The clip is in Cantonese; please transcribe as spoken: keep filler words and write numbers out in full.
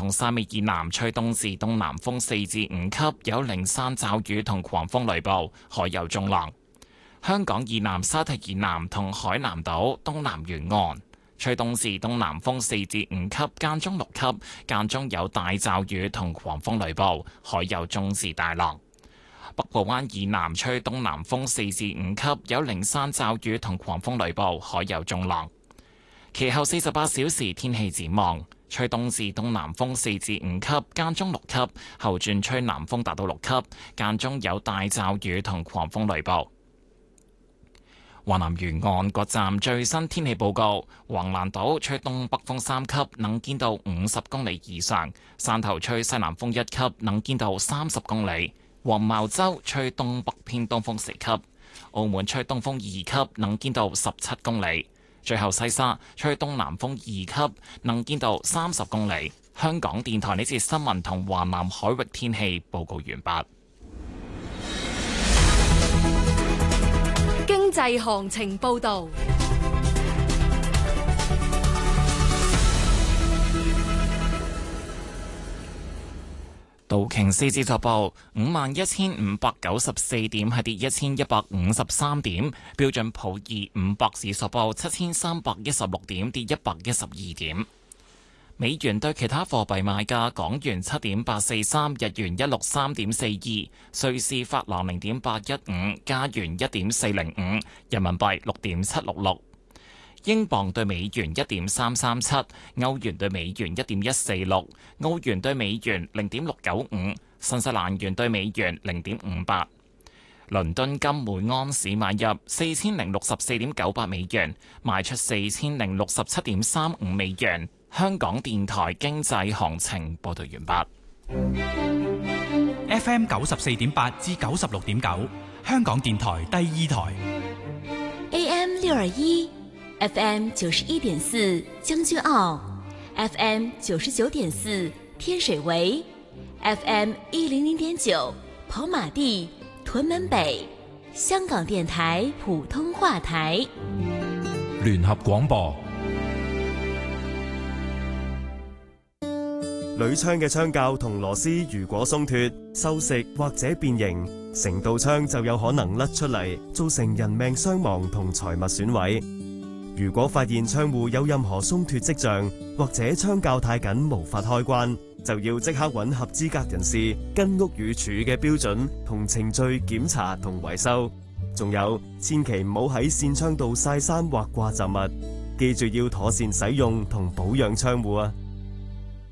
同汕尾以南吹東至東南風四至五級，有零散驟雨同狂風雷暴，海有中浪。香港以南、沙堤以南同海南島東南沿岸吹東至東南風四至五級，間中六級，間中有大驟雨同狂風雷暴，海有中至大浪。北部灣以南吹東南風四至五級，有零散驟雨同狂風雷暴，海有中浪。其後四十八小時天氣展望，吹東至東南風四至五級，間中六級，後轉吹南風達到六級，間中有大驟雨同狂風雷暴。華南沿岸各站最新天氣報告：橫瀾島吹東北風三級，能見度五十公里以上；汕頭吹西南風一級，能見度三十公里；黃茅洲吹東北偏東風四級；澳門吹東風二級，能見度十七公里；最後西沙吹東南風二級，能見度三十公里。香港電台呢節新聞同華南海域天氣報告完畢。 經濟行情報導， 道瓊斯指數報五萬一千五百九十四點，係跌一千一百五十三點；標準普爾五百指數報七千三百一十六點，跌一百一十二點。美元對其他貨幣賣價：港元七點八四三，日元一六三點四二，瑞士法郎零點八一五，加元一點四零五，人民幣六點七六六，英鎊對美元一點三三七，歐元對美元一點一四六，澳元對美元零點六九五，新西蘭元對美元零點五八。倫敦金每安士買入四千零六十四點九八美元，賣出四千零六十七點三五美元。香港電台經濟行情報道完畢。 F M 九十四點八至九十六點九，香港電台第二台。 A M 六二一，F M 九十一點四將軍澳 ，F M 九十九點四天水圍 ，F M 一零零點九跑馬地、屯門北，香港電台普通話台。 聯合廣播。 鋁窗嘅窗鉸同螺絲如果鬆脫、銹蝕或者變形，成道窗就有可能甩出嚟，造成人命傷亡同財物損毀。如果發現窗戶有任何鬆脫跡象，或者窗鉸太緊無法開關，就要即刻揾合資格人士，跟屋宇署嘅標準同程序檢查同維修。仲有，千祈唔好喺扇窗度曬衫或掛雜物，記住要妥善使用同保養窗戶啊！